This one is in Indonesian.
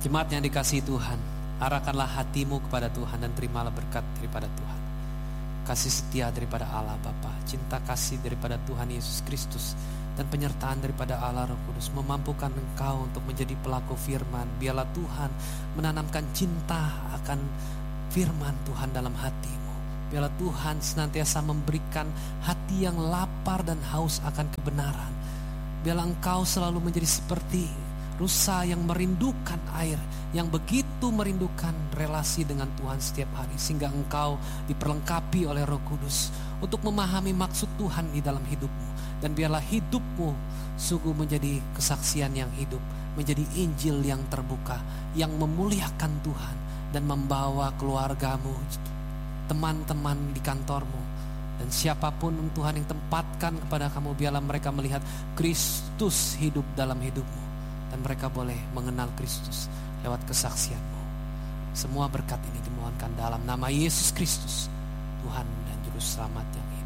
Jemaat yang dikasihi Tuhan, arahkanlah hatimu kepada Tuhan dan terimalah berkat daripada Tuhan. Kasih setia daripada Allah Bapa, cinta kasih daripada Tuhan Yesus Kristus, dan penyertaan daripada Allah Roh Kudus memampukan engkau untuk menjadi pelaku firman. Biarlah Tuhan menanamkan cinta akan firman Tuhan dalam hatimu. Biarlah Tuhan senantiasa memberikan hati yang lapar dan haus akan kebenaran. Biarlah engkau selalu menjadi seperti rusa yang merindukan air, yang begitu merindukan relasi dengan Tuhan setiap hari, sehingga engkau diperlengkapi oleh Roh Kudus untuk memahami maksud Tuhan di dalam hidupmu. Dan biarlah hidupmu sungguh menjadi kesaksian yang hidup, menjadi Injil yang terbuka, yang memuliakan Tuhan dan membawa keluargamu, teman-teman di kantormu, dan siapapun Tuhan yang tempatkan kepada kamu, biarlah mereka melihat Kristus hidup dalam hidupmu. Dan mereka boleh mengenal Kristus lewat kesaksianmu. Semua berkat ini dimohonkan dalam nama Yesus Kristus, Tuhan dan Juru Selamat yang hidup.